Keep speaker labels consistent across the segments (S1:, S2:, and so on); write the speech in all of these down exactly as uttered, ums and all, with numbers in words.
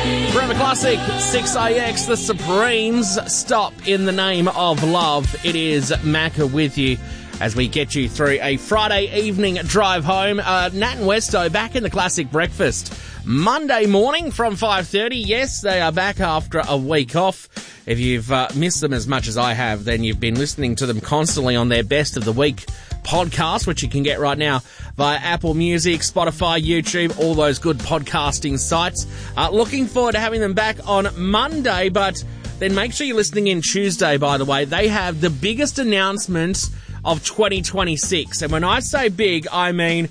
S1: Forever Classic, six A X, The Supremes, Stop in the Name of Love. It is Macca with you as we get you through a Friday evening drive home. Uh, Nat and Westo back in the Classic Breakfast Monday morning from five thirty. Yes, they are back after a week off. If you've uh, missed them as much as I have, then you've been listening to them constantly on their Best of the Week podcast, which you can get right now via Apple Music, Spotify, YouTube, all those good podcasting sites. Uh, looking forward to having them back on Monday, but then make sure you're listening in Tuesday, by the way. They have the biggest announcement of twenty twenty-six. And when I say big, I mean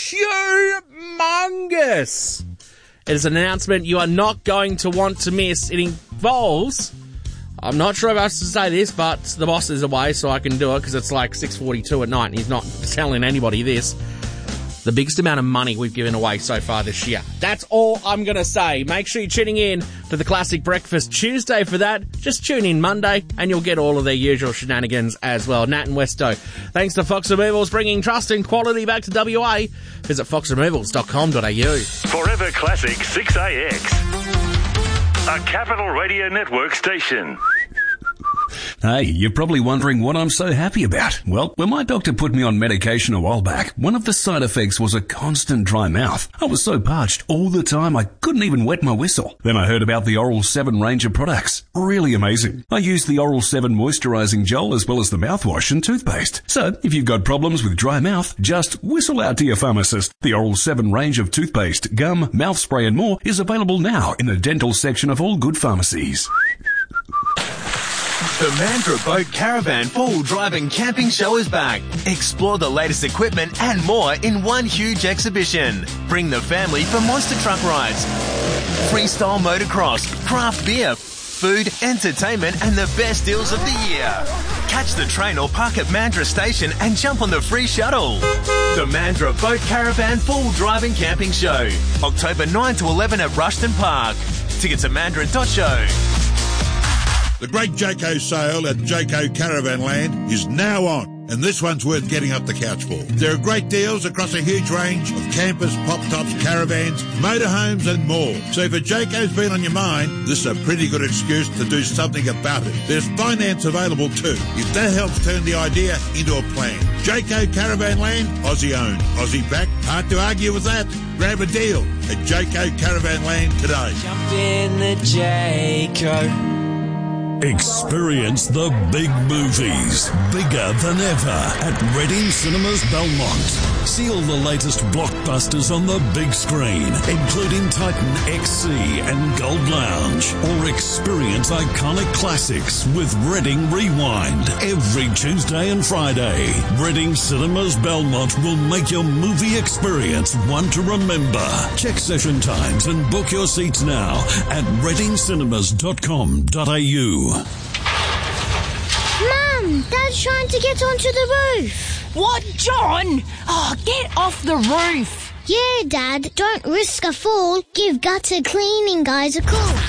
S1: humongous. It is an announcement you are not going to want to miss. It involves... I'm not sure if I should say this, but the boss is away, so I can do it because it's like six forty-two at night and he's not telling anybody this. The biggest amount of money we've given away so far this year. That's all I'm going to say. Make sure you're tuning in to the Classic Breakfast Tuesday for that. Just tune in Monday and you'll get all of their usual shenanigans as well. Nat and Westo. Thanks to Fox Removals, bringing trust and quality back to W A. Visit fox removals dot com dot a u.
S2: Forever Classic six A X. A Capital Radio Network station.
S3: Hey, you're probably wondering what I'm so happy about. Well, when my doctor put me on medication a while back, one of the side effects was a constant dry mouth. I was so parched all the time I couldn't even wet my whistle. Then I heard about the Oral seven range of products. Really amazing. I used the Oral seven moisturizing gel as well as the mouthwash and toothpaste. So, if you've got problems with dry mouth, just whistle out to your pharmacist. The Oral seven range of toothpaste, gum, mouth spray and more is available now in the dental section of all good pharmacies.
S4: The Mandurah Boat Caravan Full Driving Camping Show is back. Explore the latest equipment and more in one huge exhibition. Bring the family for monster truck rides, freestyle motocross, craft beer, food, entertainment and the best deals of the year. Catch the train or park at Mandurah Station and jump on the free shuttle. The Mandurah Boat Caravan Full Driving Camping Show. October ninth to eleventh at Rushton Park. Tickets at mandurah dot show.
S5: The Great Jayco sale at Jayco Caravan Land is now on, and this one's worth getting up the couch for. There are great deals across a huge range of campers, pop-tops, caravans, motorhomes and more. So if a Jayco's been on your mind, this is a pretty good excuse to do something about it. There's finance available too, if that helps turn the idea into a plan. Jayco Caravan Land, Aussie owned, Aussie backed. Hard to argue with that. Grab a deal at Jayco Caravan Land today.
S6: Jump in the Jayco.
S7: Experience the big movies, bigger than ever, at Reading Cinemas Belmont. See all the latest blockbusters on the big screen, including Titan X C and Gold Lounge. Or experience iconic classics with Reading Rewind every Tuesday and Friday. Reading Cinemas Belmont will make your movie experience one to remember. Check session times and book your seats now at reading cinemas dot com dot a u.
S8: Mum, Dad's trying to get onto the roof.
S9: What, John? Oh, get off the roof.
S8: Yeah, Dad, don't risk a fall. Give gutter cleaning guys a call.